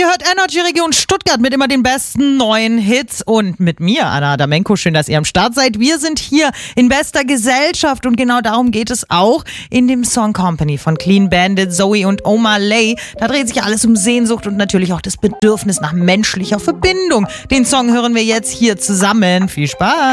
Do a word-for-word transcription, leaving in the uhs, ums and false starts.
Ihr hört Energy Region Stuttgart mit immer den besten neuen Hits und mit mir, Anna Adamenko. Schön, dass ihr am Start seid. Wir sind hier in bester Gesellschaft und genau darum geht es auch in dem Song Company von Clean Bandit, Zoe und Omar Lay. Da dreht sich alles um Sehnsucht und natürlich auch das Bedürfnis nach menschlicher Verbindung. Den Song hören wir jetzt hier zusammen. Viel Spaß!